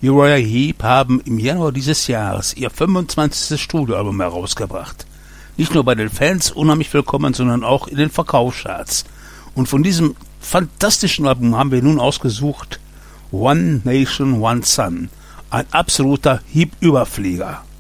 Uriah Heep haben im Januar dieses Jahres ihr 25. Studioalbum herausgebracht. Nicht nur bei den Fans unheimlich willkommen, sondern auch in den Verkaufscharts. Und von diesem fantastischen Album haben wir nun ausgesucht One Nation, One Sun. Ein absoluter Heep-Überflieger.